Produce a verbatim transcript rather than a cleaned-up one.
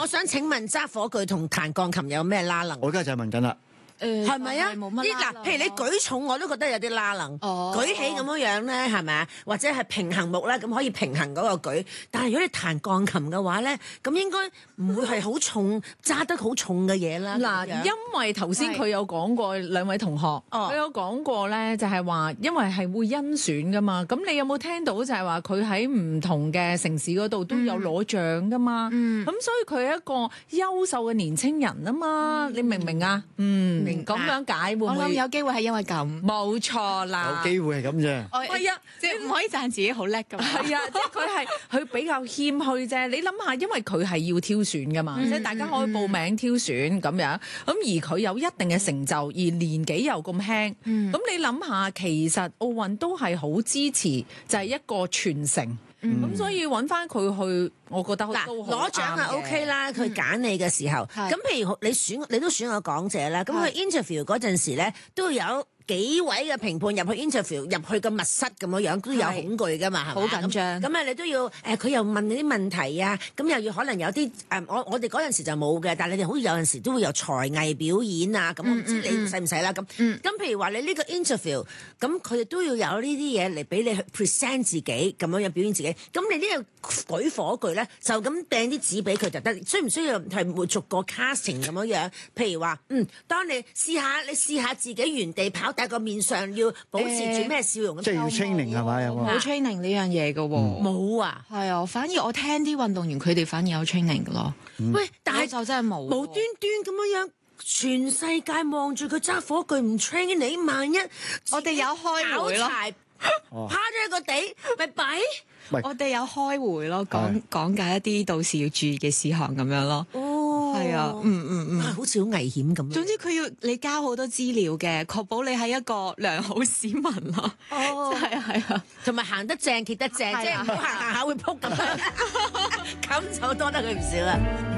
我想請問揸火炬同彈鋼琴有咩拉能？ 我而家就係問緊啦。 誒係咪啊？ 冇乜啦嗱，譬如你舉重，我都覺得有啲拉能。 哦舉起咁樣樣咧，係咪啊？或者係平衡木咧，咁可以平衡嗰個舉。但係如果你彈鋼琴嘅話咧，咁應該唔會係好重，揸得好重嘅嘢啦。 嗱， 咁樣因為頭先佢有講過兩位同學， 哦佢有講過咧，就係話因為係會甄選噶嘛。咁你有冇聽到就係話佢喺唔同嘅城市嗰度都有攞獎噶嘛？咁、 嗯所以佢係一個優秀嘅年青人啊嘛。你明唔明啊？嗯， 明白咁樣解會唔我諗會？ 有機會係因為咁， 冇錯啦， 有機會係咁啫。 我係啊， 即係唔可以讚自己好叻㗎嘛。 係啊，即係佢係佢比較謙虛啫。你諗下，因為佢係要挑選噶嘛， 嗯即係大家可以報名挑選咁樣。咁而佢有一定嘅成就，而年紀又咁輕，咁、 嗯你諗下，其實奧運都係好支持，就係一個傳承。咁、 嗯所以揾翻佢去，我覺得嗱， 都好攞獎係啱嘅 OK 啦，佢揀你嘅時候， 係咁譬如你選你都選個講者啦，咁佢 interview 嗰陣時咧都有幾位嘅評判入去 interview 入去個密室咁樣樣，都有恐懼噶嘛，係咪好緊張咁咁啊，你都要誒，佢、又問你啲問題啊，咁又要可能有啲誒、呃，我我哋嗰陣時就冇嘅，但係你哋好似有陣時都會有才藝表演啊，咁我唔知你使唔使啦，咁咁、 嗯譬如話你呢個 interview，咁佢哋都要有呢啲嘢嚟俾你去 present 自己咁樣樣表演自己，咁你呢個舉火炬咧就咁掟啲紙俾佢就得，需唔需要係會逐個 casting 咁樣樣？譬如話，嗯，當你試下你試下自己原地跑，但係個面上要保持住咩笑容咁。 即係要 training 係嘛？有冇？ 冇 training 呢樣嘢嘅喎。 冇啊！ 係啊，反而我聽啲運動員佢哋反而有 training 嘅咯。 喂，但係但係就真係冇喎。 無端端咁樣樣，全世界望住佢揸火炬唔 train 你，萬一我哋有開會咯拗柴趴咗喺個地，咪弊。 喂我哋有開會咯，講講解一啲到時要注意嘅事項咁樣咯。 哦， 係啊，嗯嗯嗯。 啊好似好危險咁。 總之佢要你交好多資料嘅，確保你係一個良好市民咯。 哦， 係啊係啊， 同埋行得正，企得正， 係啊即係唔好行行下會撲咁樣，咁就多得佢唔少啦。